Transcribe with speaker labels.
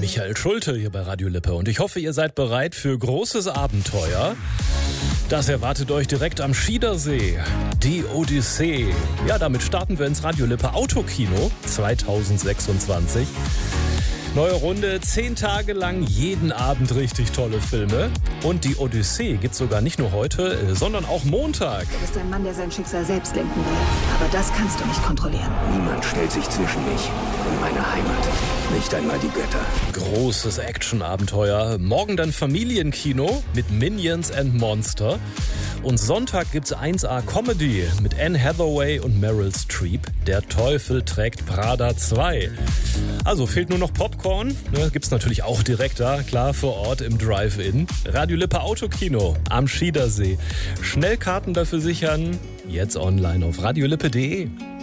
Speaker 1: Michael Schulte hier bei Radio Lippe und ich hoffe, ihr seid bereit für großes Abenteuer. Das erwartet euch direkt am Schiedersee. Die Odyssee. Ja, damit starten wir ins Radio Lippe Autokino 2026. Neue Runde, 10 Tage lang, jeden Abend richtig tolle Filme. Und die Odyssee gibt's sogar nicht nur heute, sondern auch Montag.
Speaker 2: Du bist ein Mann, der sein Schicksal selbst lenken will. Aber das kannst du nicht kontrollieren.
Speaker 3: Niemand stellt sich zwischen mich und meine Heimat. Nicht einmal die Götter.
Speaker 1: Großes Action-Abenteuer. Morgen dann Familienkino mit Minions and Monster. Und Sonntag gibt's 1A Comedy mit Anne Hathaway und Meryl Streep. Der Teufel trägt Prada 2. Also fehlt nur noch Popcorn. Gibt's natürlich auch direkt da, klar, vor Ort im Drive-In. Radio Lippe Autokino am Schiedersee. Schnell Karten dafür sichern. Jetzt online auf radiolippe.de.